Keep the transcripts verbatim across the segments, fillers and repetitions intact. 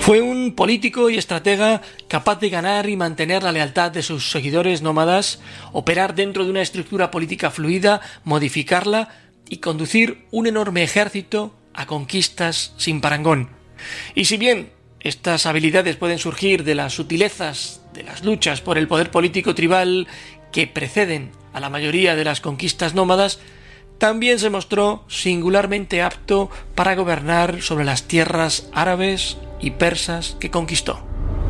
Fue un político y estratega capaz de ganar y mantener la lealtad de sus seguidores nómadas, operar dentro de una estructura política fluida, modificarla y conducir un enorme ejército a conquistas sin parangón. Y si bien estas habilidades pueden surgir de las sutilezas de las luchas por el poder político tribal que preceden a la mayoría de las conquistas nómadas, también se mostró singularmente apto para gobernar sobre las tierras árabes y persas que conquistó.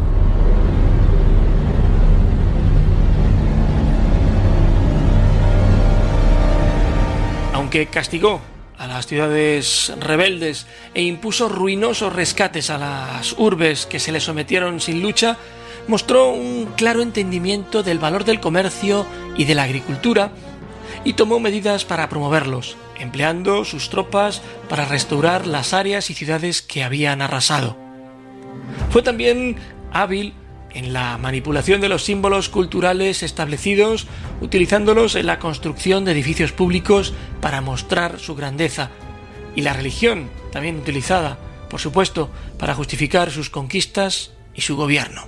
Aunque castigó a las ciudades rebeldes e impuso ruinosos rescates a las urbes que se le sometieron sin lucha, mostró un claro entendimiento del valor del comercio y de la agricultura y tomó medidas para promoverlos, empleando sus tropas para restaurar las áreas y ciudades que habían arrasado. Fue también hábil en la manipulación de los símbolos culturales establecidos, utilizándolos en la construcción de edificios públicos para mostrar su grandeza, y la religión, también utilizada, por supuesto, para justificar sus conquistas y su gobierno.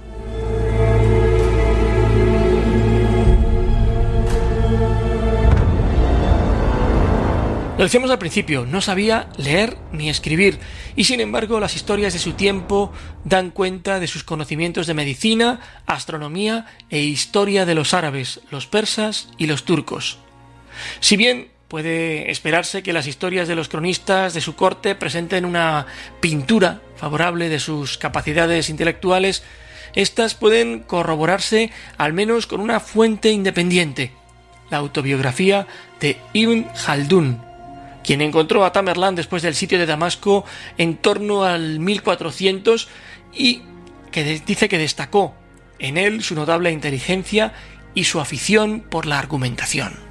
Lo decíamos al principio, no sabía leer ni escribir, y sin embargo las historias de su tiempo dan cuenta de sus conocimientos de medicina, astronomía e historia de los árabes, los persas y los turcos. Si bien puede esperarse que las historias de los cronistas de su corte presenten una pintura favorable de sus capacidades intelectuales, estas pueden corroborarse al menos con una fuente independiente, la autobiografía de Ibn Jaldún, quien encontró a Tamerlán después del sitio de Damasco en torno al mil cuatrocientos y que dice que destacó en él su notable inteligencia y su afición por la argumentación.